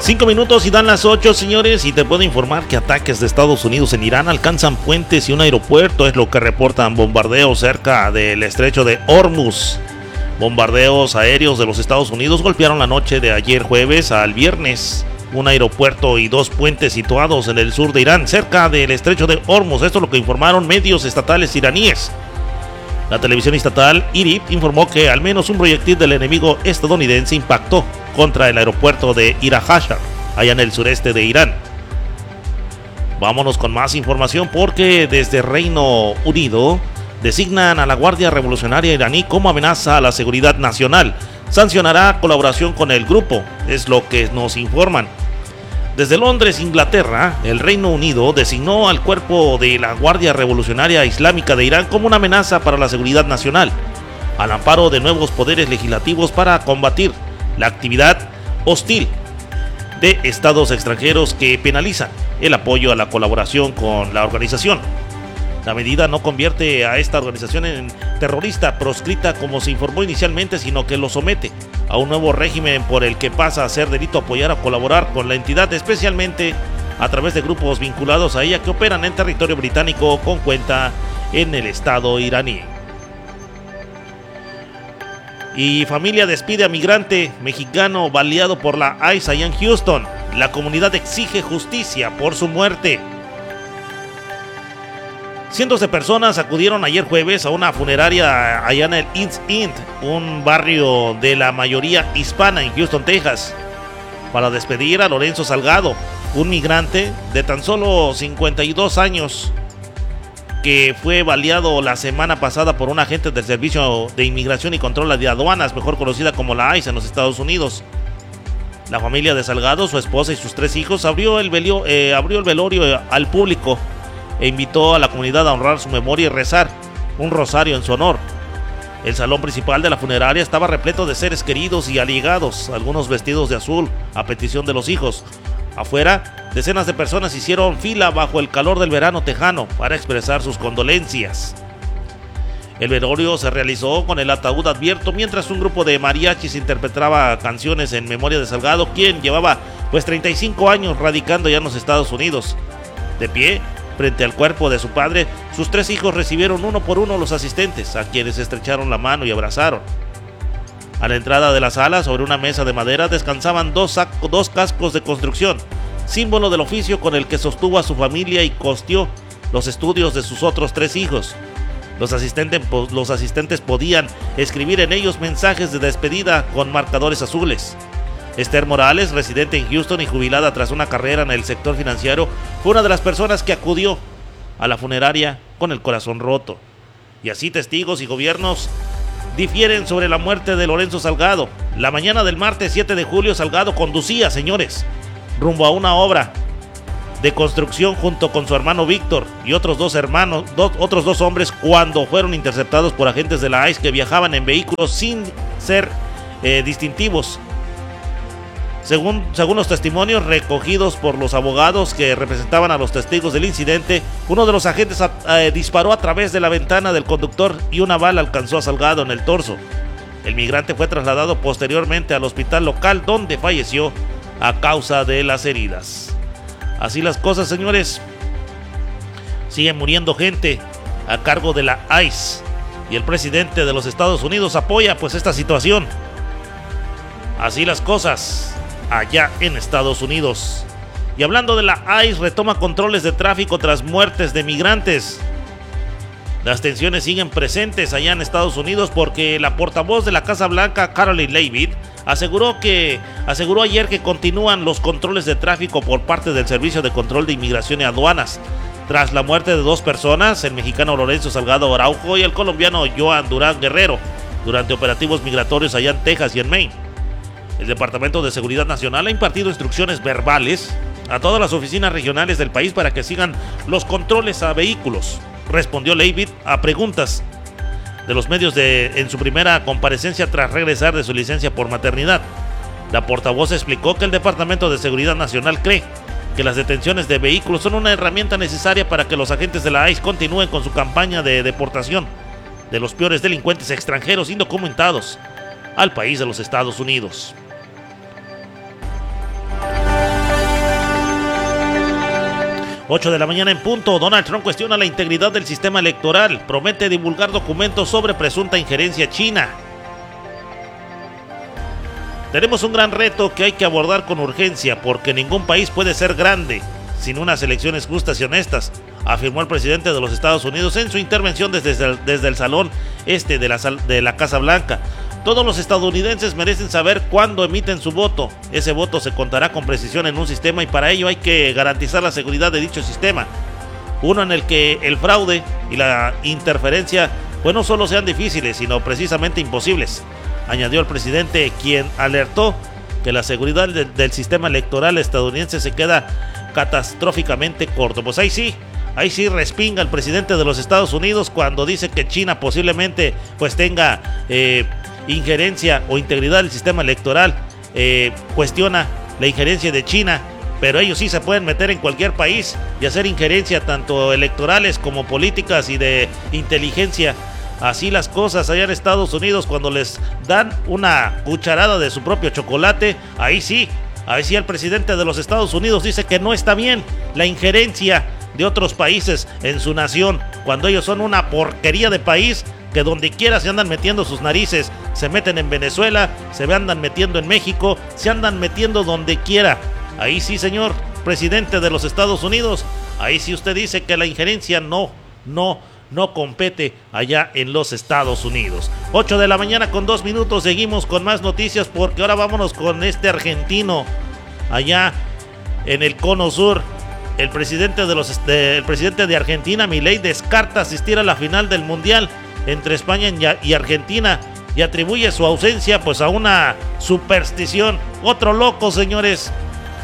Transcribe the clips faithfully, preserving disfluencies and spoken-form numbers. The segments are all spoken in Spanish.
Cinco minutos y dan las ocho, señores, y te puedo informar que ataques de Estados Unidos en Irán alcanzan puentes y un aeropuerto, es lo que reportan bombardeos cerca del estrecho de Hormuz. Bombardeos aéreos de los Estados Unidos golpearon la noche de ayer jueves al viernes un aeropuerto y dos puentes situados en el sur de Irán, cerca del estrecho de Hormuz. Esto es lo que informaron medios estatales iraníes. La televisión estatal I R I B informó que al menos un proyectil del enemigo estadounidense impactó contra el aeropuerto de Irahashar, allá en el sureste de Irán. Vámonos con más información porque desde Reino Unido designan a la Guardia Revolucionaria iraní como amenaza a la seguridad nacional. Sancionará colaboración con el grupo, es lo que nos informan. Desde Londres, Inglaterra, el Reino Unido designó al cuerpo de la Guardia Revolucionaria Islámica de Irán como una amenaza para la seguridad nacional, al amparo de nuevos poderes legislativos para combatir la actividad hostil de estados extranjeros que penalizan el apoyo a la colaboración con la organización. La medida no convierte a esta organización en terrorista proscrita como se informó inicialmente, sino que lo somete a un nuevo régimen por el que pasa a ser delito apoyar o colaborar con la entidad, especialmente a través de grupos vinculados a ella que operan en territorio británico con cuenta en el estado iraní. Y familia despide a migrante mexicano baleado por la I C E allá en Houston. La comunidad exige justicia por su muerte. Cientos de personas acudieron ayer jueves a una funeraria allá en el East End, un barrio de la mayoría hispana en Houston, Texas, para despedir a Lorenzo Salgado, un migrante de tan solo cincuenta y dos años que fue baleado la semana pasada por un agente del Servicio de Inmigración y Control de Aduanas, mejor conocida como la I C E en los Estados Unidos. La familia de Salgado, su esposa y sus tres hijos abrió el, velio, eh, abrió el velorio al público e invitó a la comunidad a honrar su memoria y rezar un rosario en su honor. El salón principal de la funeraria estaba repleto de seres queridos y allegados, algunos vestidos de azul a petición de los hijos. Afuera, decenas de personas hicieron fila bajo el calor del verano tejano para expresar sus condolencias. El velorio se realizó con el ataúd abierto mientras un grupo de mariachis interpretaba canciones en memoria de Salgado, quien llevaba pues treinta y cinco años radicando ya en los Estados Unidos. De pie, frente al cuerpo de su padre, sus tres hijos recibieron uno por uno los asistentes, a quienes estrecharon la mano y abrazaron. A la entrada de la sala, sobre una mesa de madera, descansaban dos, saco, dos cascos de construcción, símbolo del oficio con el que sostuvo a su familia y costeó los estudios de sus otros tres hijos. Los asistentes, los asistentes podían escribir en ellos mensajes de despedida con marcadores azules. Esther Morales, residente en Houston y jubilada tras una carrera en el sector financiero, fue una de las personas que acudió a la funeraria con el corazón roto. Y así testigos y gobiernos difieren sobre la muerte de Lorenzo Salgado. La mañana del martes siete de julio, Salgado conducía, señores, rumbo a una obra de construcción junto con su hermano Víctor y otros dos hermanos, dos, otros dos hombres, cuando fueron interceptados por agentes de la I C E que viajaban en vehículos sin ser eh, distintivos. Según, según los testimonios recogidos por los abogados que representaban a los testigos del incidente, uno de los agentes eh, disparó a través de la ventana del conductor y una bala alcanzó a Salgado en el torso. El migrante fue trasladado posteriormente al hospital local, donde falleció a causa de las heridas. Así las cosas, señores. Sigue muriendo gente a cargo de la I C E y el presidente de los Estados Unidos apoya pues esta situación. Así las cosas allá en Estados Unidos. Y hablando de la I C E, retoma controles de tráfico tras muertes de migrantes. Las tensiones siguen presentes allá en Estados Unidos porque la portavoz de la Casa Blanca, Caroline Leavitt, aseguró que aseguró ayer que continúan los controles de tráfico por parte del Servicio de Control de Inmigración y Aduanas tras la muerte de dos personas, el mexicano Lorenzo Salgado Araujo y el colombiano Joan Durán Guerrero, durante operativos migratorios allá en Texas y en Maine. El Departamento de Seguridad Nacional ha impartido instrucciones verbales a todas las oficinas regionales del país para que sigan los controles a vehículos, respondió Leavitt a preguntas de los medios de, en su primera comparecencia tras regresar de su licencia por maternidad. La portavoz explicó que el Departamento de Seguridad Nacional cree que las detenciones de vehículos son una herramienta necesaria para que los agentes de la I C E continúen con su campaña de deportación de los peores delincuentes extranjeros indocumentados al país de los Estados Unidos. ocho de la mañana en punto. Donald Trump cuestiona la integridad del sistema electoral. Promete divulgar documentos sobre presunta injerencia china. Tenemos un gran reto que hay que abordar con urgencia, porque ningún país puede ser grande sin unas elecciones justas y honestas, afirmó el presidente de los Estados Unidos en su intervención desde el, desde el salón este de la, de la Casa Blanca. Todos los estadounidenses merecen saber cuándo emiten su voto. Ese voto se contará con precisión en un sistema y para ello hay que garantizar la seguridad de dicho sistema. Uno en el que el fraude y la interferencia pues no solo sean difíciles, sino precisamente imposibles, añadió el presidente, quien alertó que la seguridad de, del sistema electoral estadounidense se queda catastróficamente corto. Pues ahí sí, ahí sí respinga el presidente de los Estados Unidos cuando dice que China posiblemente pues tenga eh, injerencia o integridad del sistema electoral. Eh, cuestiona la injerencia de China, pero ellos sí se pueden meter en cualquier país y hacer injerencia tanto electorales como políticas y de inteligencia. Así las cosas allá en Estados Unidos, cuando les dan una cucharada de su propio chocolate, ahí sí, ahí sí el presidente de los Estados Unidos dice que no está bien la injerencia de otros países en su nación, cuando ellos son una porquería de país que donde quiera se andan metiendo sus narices, se meten en Venezuela, se andan metiendo en México, se andan metiendo donde quiera. Ahí sí, señor presidente de los Estados Unidos, ahí sí usted dice que la injerencia no, no, no compete allá en los Estados Unidos. ocho de la mañana con dos minutos, seguimos con más noticias porque ahora vámonos con este argentino allá en el Cono Sur. El presidente de los de, el presidente de Argentina, Milei, descarta asistir a la final del Mundial entre España y Argentina y atribuye su ausencia pues a una superstición. Otro loco, señores.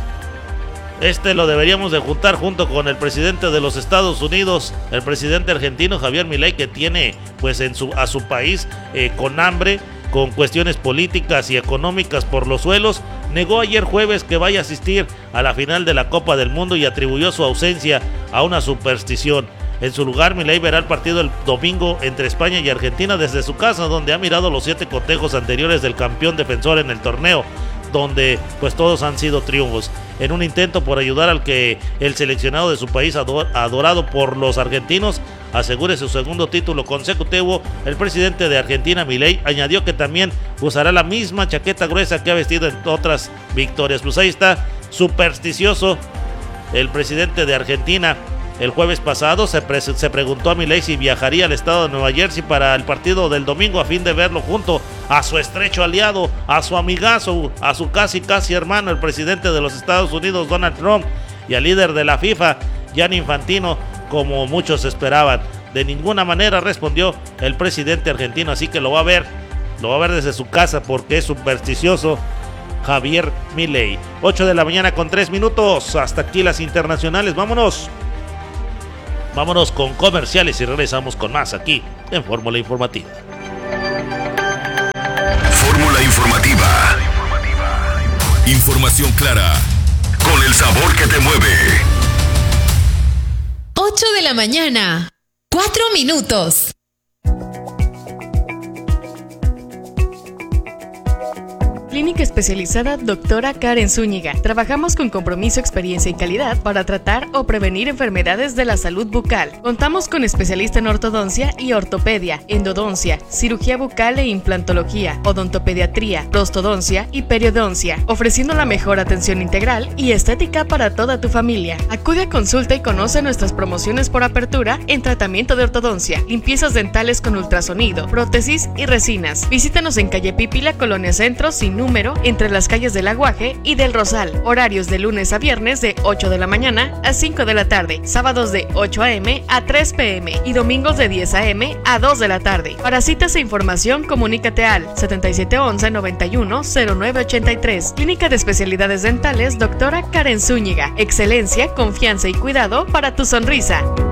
Este lo deberíamos de juntar junto con el presidente de los Estados Unidos, el presidente argentino Javier Milei, que tiene pues en su, a su país eh, con hambre, con cuestiones políticas y económicas por los suelos. Negó ayer jueves que vaya a asistir a la final de la Copa del Mundo y atribuyó su ausencia a una superstición. En su lugar, Milei verá el partido el domingo entre España y Argentina desde su casa, donde ha mirado los siete cotejos anteriores del campeón defensor en el torneo, donde pues todos han sido triunfos. En un intento por ayudar al que el seleccionado de su país, ador, adorado por los argentinos, asegure su segundo título consecutivo, el presidente de Argentina, Milei, añadió que también usará la misma chaqueta gruesa que ha vestido en otras victorias. Pues ahí está, supersticioso el presidente de Argentina. El jueves pasado se, pre- se preguntó a Milei si viajaría al estado de Nueva Jersey para el partido del domingo a fin de verlo junto a su estrecho aliado, a su amigazo, a su casi casi hermano, el presidente de los Estados Unidos, Donald Trump, y al líder de la FIFA, Gianni Infantino, como muchos esperaban. De ninguna manera respondió el presidente argentino, así que lo va a ver, lo va a ver desde su casa porque es supersticioso Javier Milei. ocho de la mañana con tres minutos, hasta aquí las internacionales, vámonos. Vámonos con comerciales y regresamos con más aquí en Fórmula Informativa. Fórmula Informativa. Información clara, con el sabor que te mueve. ocho de la mañana, cuatro minutos. Clínica especializada Doctora Karen Zúñiga. Trabajamos con compromiso, experiencia y calidad para tratar o prevenir enfermedades de la salud bucal. Contamos con especialista en ortodoncia y ortopedia, endodoncia, cirugía bucal e implantología, odontopediatría, prostodoncia y periodoncia, ofreciendo la mejor atención integral y estética para toda tu familia. Acude a consulta y conoce nuestras promociones por apertura en tratamiento de ortodoncia, limpiezas dentales con ultrasonido, prótesis y resinas. Visítanos en calle Pípila, Colonia Centro, sin número, entre las calles del Aguaje y del Rosal. Horarios de lunes a viernes de ocho de la mañana a cinco de la tarde, sábados de ocho a eme a tres pe eme y domingos de diez a eme a dos de la tarde. Para citas e información, comunícate al setenta y siete once noventa y uno cero nueve ochenta y tres. Clínica de Especialidades Dentales Doctora Karen Zúñiga. Excelencia, confianza y cuidado para tu sonrisa.